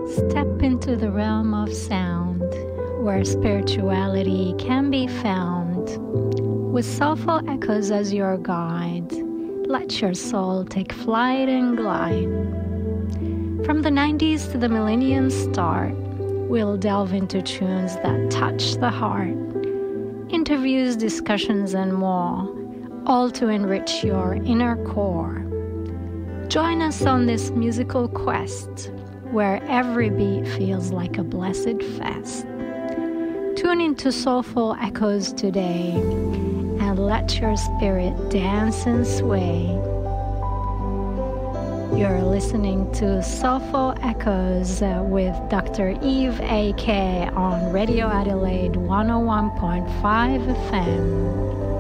Step into the realm of sound, where spirituality can be found. With soulful echoes as your guide, let your soul take flight and glide. From the 90s to the millennium start, we'll delve into tunes that touch the heart. Interviews, discussions, and more, all to enrich your inner core. Join us on this musical quest, where every beat feels like a blessed fest. Tune into soulful echoes today, and let your spirit dance and sway. You're listening to Soulful Echoes with Dr. Eve A.K. on Radio Adelaide 101.5 FM.